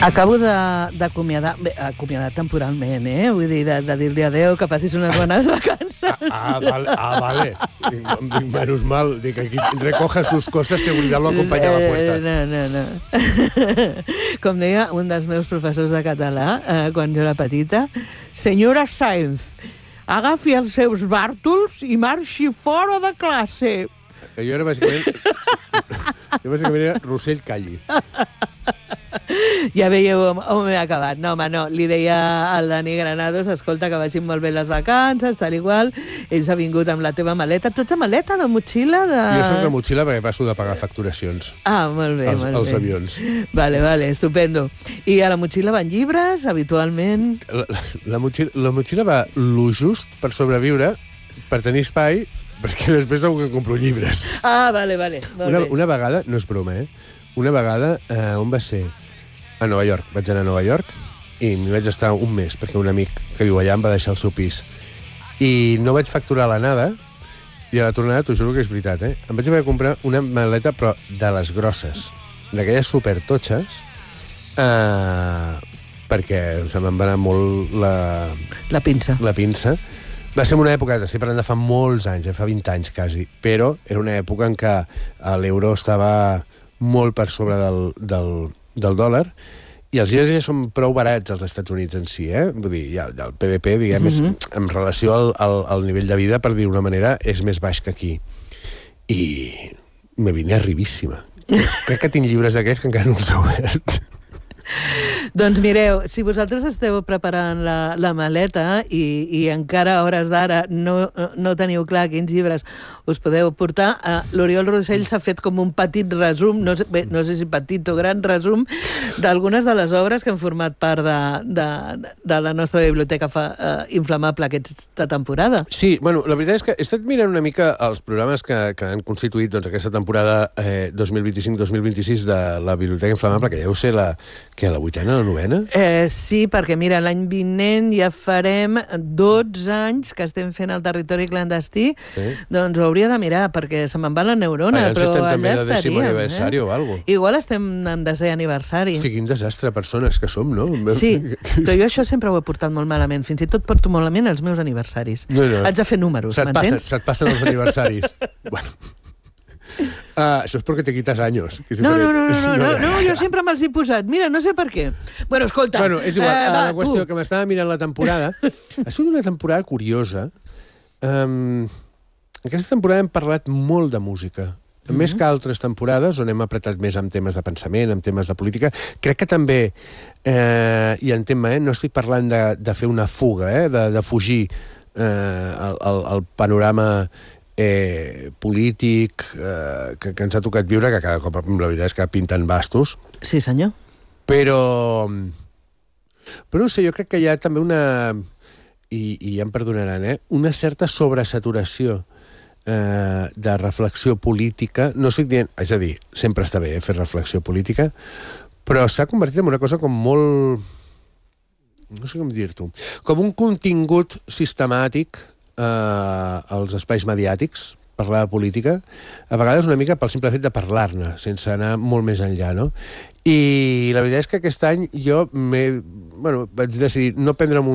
Acabo d'acomiadar temporalment, vull dir, de dir-li adeu, que passis unes bones vacances. Vale. Menos mal, dic, aquí recoja sus cosas, seguridad lo acompaña a la puerta. No. Com deia un dels meus professors de català, quan jo era petita, senyora Sáenz, agafi els seus bàrtols i marxi fora de classe. Jo era bàsicament era Rossell Calli. Ja veieu on m'he acabat. No, home, no. Li deia al Dani Granados, escolta, que vagin molt bé les vacances, tal igual. Ells ha vingut amb la teva maleta. Tu ets a maleta, de motxilla? Jo soc de motxilla perquè passo de pagar facturacions. Ah, molt bé, molt bé. Els avions. Vale, estupendo. I a la motxilla van llibres, habitualment? La motxilla va lo just per sobreviure, per tenir espai, perquè després segur que compro llibres. Ah, vale, molt bé. Una vegada, no és broma, una vegada, on va ser? A Nova York. Vaig anar a Nova York i m'hi vaig estar un mes, perquè un amic que viu allà em va deixar el seu pis. I no vaig facturar l'anada, i a la tornada, t'ho juro que és veritat, em vaig haver de comprar una maleta, però de les grosses, d'aquelles supertotxes, perquè se me'n va anar molt la pinça. Va ser una època, estic parlant de fa molts anys, fa 20 anys quasi, però era una època en què l'euro estava molt per sobre del dòlar, i els llibres ja són prou barats als Estats Units en si, Vull dir, ja el PVP, diguem, en relació al nivell de vida, per dir d'una manera, és més baix que aquí. I me vine arribíssima. Crec que tinc llibres d'aquells que encara no els he obert. Doncs mireu, si vosaltres esteu preparant la maleta i encara a hores d'ara no teniu clar quins llibres us podeu portar, l'Oriol Rossell s'ha fet com un petit resum, no sé si petit o gran resum, d'algunes de les obres que han format part de la nostra biblioteca inflamable aquesta temporada. Sí, bueno, la veritat és que he estat mirant una mica els programes que han constituït aquesta temporada 2025-2026 de la biblioteca inflamable, que deu ser la 8ª, la 9ª? Sí, perquè mira, l'any vinent ja farem 12 anys que estem fent el territori clandestí, doncs ho hauria de mirar, perquè se me'n va la neurona, però estem allà també de estaríem. 10è aniversari o alguna cosa. Igual estem en 10è aniversari. Sí, quin desastre persones que som, no? Sí, però jo això sempre ho he portat molt malament, fins i tot porto malament els meus aniversaris. No. Haig de fer números, m'entens? Se't passen els aniversaris. Bueno. Això és perquè te quitas años. No, jo sempre me'ls he posat. Mira, no sé per què. Bueno, escolta... Bueno, és igual, la qüestió que m'estava mirant la temporada, ha sigut una temporada curiosa. Aquesta temporada hem parlat molt de música. Més que altres temporades, on hem apretat més amb temes de pensament, amb temes de política. Crec que també, i entenc-me, no estic parlant de fer una fuga, de fugir el panorama polític que ens ha tocat viure, que cada cop la veritat és que pinten bastos. Sí, senyor. Però no sé, jo crec que hi ha també i ja em perdonaran, una certa sobresaturació de reflexió política. No estic dient, és a dir, sempre està bé fer reflexió política, però s'ha convertit en una cosa com molt... no sé com dir-t'ho. Com un contingut sistemàtic als espais mediàtics, parlar de política, a vegades una mica pel simple fet de parlar-ne, sense anar molt més enllà, no? I la veritat és que aquest any jo vaig decidir no prendre'm